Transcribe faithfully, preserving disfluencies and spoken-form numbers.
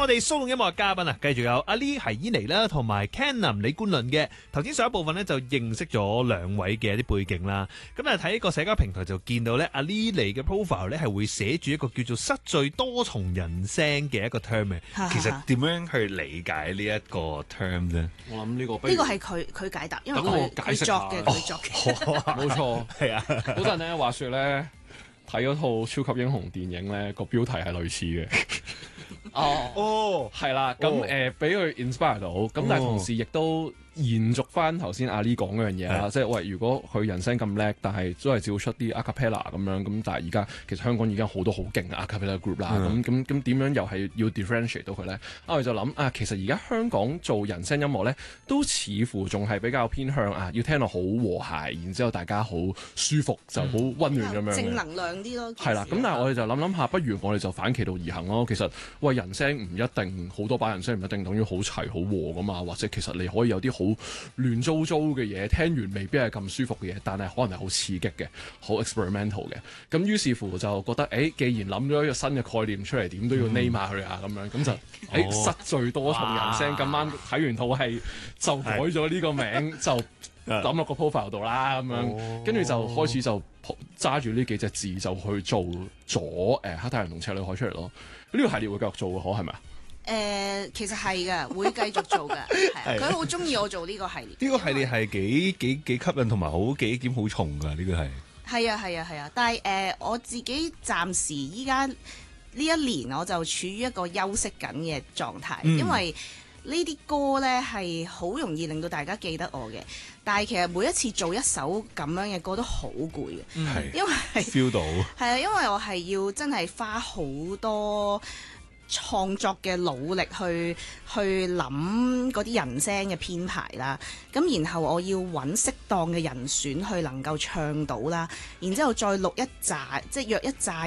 我哋蘇龍音樂嘅嘉賓啊，繼續有阿 Lee 係伊尼啦，同埋 Canon 李冠倫嘅。頭先上一部分咧就認識咗兩位嘅一啲背景啦。咁啊睇個社交平台就見到咧，阿 Lee 嚟嘅 profile 咧係會寫住一個叫做失序多重人聲嘅一個 term 嘅。其實點樣去理解呢一個 term 咧？ 我諗呢個呢個係佢佢解答，因為等我佢解釋佢作嘅，佢作嘅。 冇錯， 係啊。 嗰陣咧話説咧睇嗰套超級英雄電影咧，個標題係類似嘅。哦， 哦， 係啦，咁誒俾佢 inspire 到，咁但係同時亦都延續翻頭先阿 Lee 講嗰樣嘢啦，即係喂，如果佢人聲咁叻，但係都係照出啲 a cappella 咁樣，咁但係而家其實香港已經好多好勁嘅 a cappella group 啦，咁咁咁點樣又係要 differentiate 到佢咧？啊，我就諗啊，其實而家香港做人聲音樂咧，都似乎仲係比較偏向啊，要聽落好和諧，然之後大家好舒服，就好溫暖咁樣， 正能量啲咯。 係啦，咁但係我哋就諗諗下，不如我哋就反其道而行咯。其實喂，人聲唔一定好多把人聲唔一定等於好齊好和噶嘛，或者其實你可以有啲好亂糟糟嘅嘢，聽完未必係咁舒服嘅嘢，但係可能係好刺激嘅，好 experimental 嘅。咁於是乎就覺得，誒、欸，既然諗咗一個新嘅概念出嚟，點都要 name 下佢啊，咁樣咁就誒、欸哦、失序多重人聲。今晚睇完套戲就改咗呢個名，就抌落個 profile 度啦，咁樣跟住就開始就揸住呢幾隻字就去做咗誒、呃、黑太陽同赤女海出嚟咯。呢、這個系列會繼續做嘅，可係咪啊？ 誒、呃，其實係嘅，會繼續做嘅。係佢好中意我做呢個系列。 呢個系列係幾幾幾吸引同埋好幾點好重㗎。呢個係係啊係啊係啊，但係誒、呃、我自己暫時依家呢一年我就處於一個休息緊嘅狀態，嗯、因為呢啲歌呢係好容易令到大家記得我嘅，但係其實每一次做一首咁樣嘅歌都好攰嘅， 嗯、 因為 feel 到係啊，因為我係要真係花好多創作嘅努力去去諗嗰啲人聲嘅編排啦，咁然後我要揾適當嘅人選去能夠唱到啦，然之後再錄一紮，即係約一紮